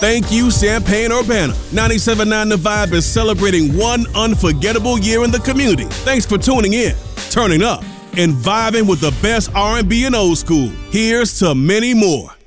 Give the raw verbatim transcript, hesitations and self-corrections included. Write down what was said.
Thank you, Champaign-Urbana. ninety-seven point nine The Vibe is celebrating one unforgettable year in the community. Thanks for tuning in, turning up, and vibing with the best R and B and old school. Here's to many more.